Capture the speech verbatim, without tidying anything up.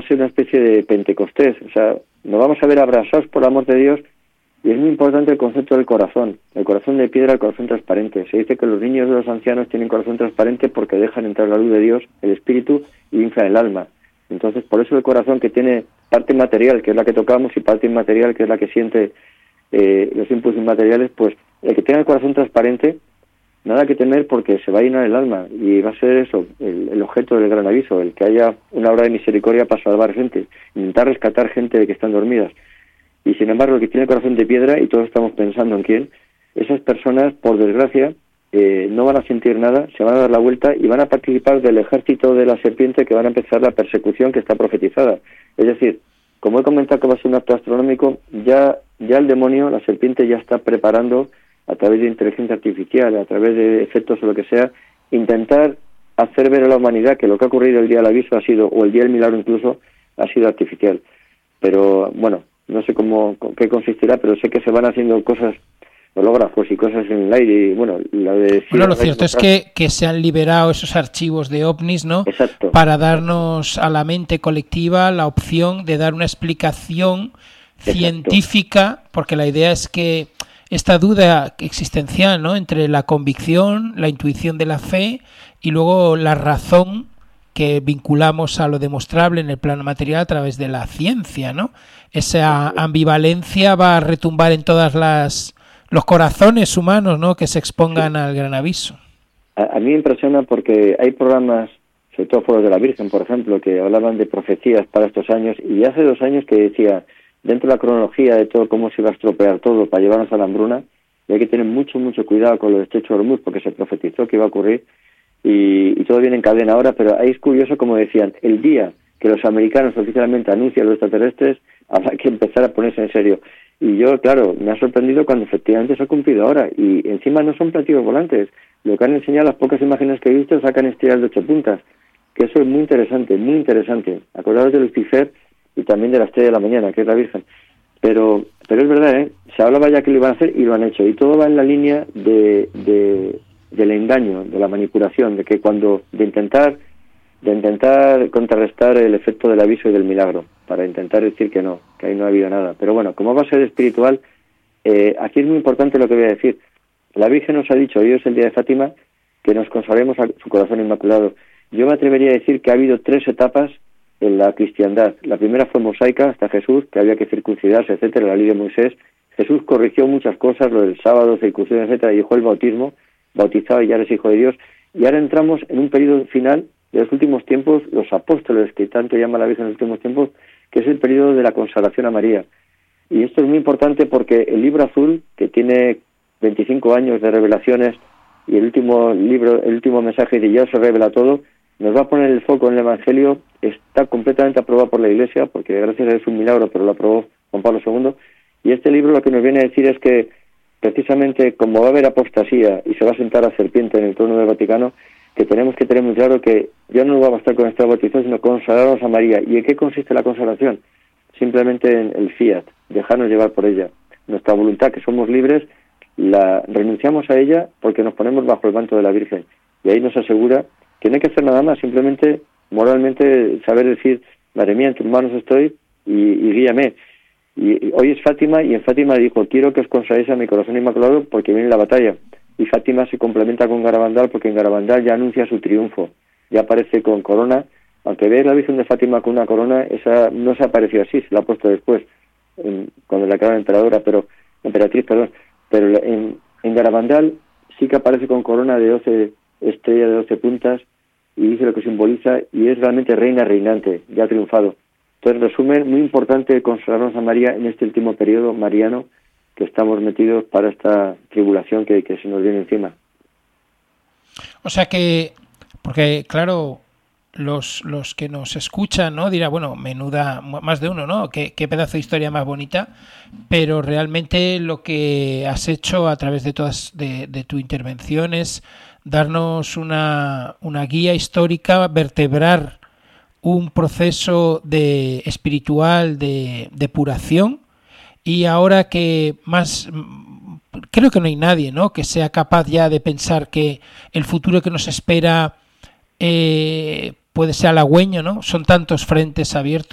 a ser una especie de Pentecostés, o sea, nos vamos a ver abrasados por el amor de Dios. Y es muy importante el concepto del corazón, el corazón de piedra, el corazón transparente. Se dice que los niños de los ancianos tienen corazón transparente porque dejan entrar la luz de Dios, el espíritu, y inflan el alma. Entonces, por eso el corazón, que tiene parte material, que es la que tocamos, y parte inmaterial, que es la que siente eh, los impulsos inmateriales, pues el que tenga el corazón transparente, nada que temer, porque se va a llenar el alma, y va a ser eso, el, el objeto del gran aviso, el que haya una obra de misericordia para salvar gente, intentar rescatar gente de que están dormidas. Y sin embargo, el que tiene el corazón de piedra, y todos estamos pensando en quién, esas personas, por desgracia, eh, no van a sentir nada, se van a dar la vuelta y van a participar del ejército de la serpiente, que van a empezar la persecución que está profetizada. Es decir, como he comentado que va a ser un acto astronómico, ya, ya el demonio, la serpiente, ya está preparando, a través de inteligencia artificial, a través de efectos o lo que sea, intentar hacer ver a la humanidad que lo que ha ocurrido el día del aviso ha sido, o el día del milagro incluso, ha sido artificial. Pero, bueno, no sé cómo, qué consistirá, pero sé que se van haciendo cosas, hológrafos y cosas en el aire, y bueno, la de... Bueno, lo cierto es que, que se han liberado esos archivos de ovnis, ¿no? Exacto. Para darnos a la mente colectiva la opción de dar una explicación científica, Exacto. Porque la idea es que esta duda existencial, ¿no?, entre la convicción, la intuición de la fe y luego la razón que vinculamos a lo demostrable en el plano material a través de la ciencia, ¿no? Esa ambivalencia va a retumbar en todas las los corazones humanos, ¿no?, que se expongan al gran aviso. A, a mí me impresiona porque hay programas, sobre todo Foros de la Virgen, por ejemplo, que hablaban de profecías para estos años, y hace dos años que decía, dentro de la cronología de todo cómo se iba a estropear todo para llevarnos a la hambruna, y hay que tener mucho, mucho cuidado con lo del estrecho de Hormuz, porque se profetizó que iba a ocurrir, y, y todo viene en cadena ahora, pero ahí es curioso, como decían, el día que los americanos oficialmente anuncian los extraterrestres, habrá que empezar a ponerse en serio. Y yo, claro, me ha sorprendido cuando efectivamente se ha cumplido ahora, y encima no son platillos volantes. Lo que han enseñado, las pocas imágenes que he visto, sacan estrellas de ocho puntas, que eso es muy interesante, muy interesante. Acordaros de Lucifer y también de la estrella de la mañana, que es la Virgen. Pero pero es verdad, ¿eh? Se hablaba ya que lo iban a hacer y lo han hecho, y todo va en la línea de, de del engaño, de la manipulación, de que cuando de intentar de intentar contrarrestar el efecto del aviso y del milagro, para intentar decir que no, que ahí no ha habido nada. Pero bueno, como va a ser espiritual, eh, aquí es muy importante lo que voy a decir. La Virgen nos ha dicho, hoy es el día de Fátima, que nos consagremos a su corazón inmaculado. Yo me atrevería a decir que ha habido tres etapas en la cristiandad. La primera fue mosaica, hasta Jesús, que había que circuncidarse, etcétera, la ley de Moisés. Jesús corrigió muchas cosas, lo del sábado, circuncisión, etcétera, y dejó el bautismo, bautizado y ya eres hijo de Dios. Y ahora entramos en un periodo final de los últimos tiempos, los apóstoles, que tanto llama la Virgen en los últimos tiempos, que es el periodo de la consagración a María. Y esto es muy importante porque el libro azul, que tiene veinticinco años de revelaciones, y el último libro, el último mensaje de Dios se revela todo, nos va a poner el foco en el Evangelio. Está completamente aprobado por la Iglesia, porque gracias a Dios es un milagro, pero lo aprobó Juan Pablo segundo, y este libro lo que nos viene a decir es que precisamente como va a haber apostasía y se va a sentar la serpiente en el trono del Vaticano, que tenemos que tener muy claro que ya no nos va a bastar con estar bautizados, sino consagrarnos a María. ¿Y en qué consiste la consagración? Simplemente en el fiat, dejarnos llevar por ella. Nuestra voluntad, que somos libres, la renunciamos a ella porque nos ponemos bajo el manto de la Virgen. Y ahí nos asegura que no hay que hacer nada más, simplemente moralmente saber decir, madre mía, en tus manos estoy y, y guíame. Y, y hoy es Fátima, y en Fátima dijo, quiero que os consagréis a mi corazón inmaculado porque viene la batalla. Y Fátima se complementa con Garabandal, porque en Garabandal ya anuncia su triunfo, ya aparece con corona. Aunque veis la Virgen de Fátima con una corona, esa no se ha aparecido así, se la ha puesto después, en, cuando la crearon emperadora, pero emperatriz, perdón. Pero en, en Garabandal sí que aparece con corona de doce estrellas de doce puntas, y dice lo que simboliza, y es realmente reina reinante, ya ha triunfado. Entonces, en resumen, muy importante consagrarnos a María en este último periodo mariano que estamos metidos para esta tribulación que, que se nos viene encima. O sea que, porque claro, los los que nos escuchan, ¿no?, dirá, bueno, menuda, más de uno, ¿no?, qué, qué pedazo de historia más bonita, pero realmente lo que has hecho a través de todas de, de tu intervención es darnos una, una guía histórica, vertebrar un proceso de espiritual de depuración. Y ahora que más, creo que no hay nadie, ¿no?, que sea capaz ya de pensar que el futuro que nos espera eh, puede ser halagüeño, ¿no? Son tantos frentes abiertos.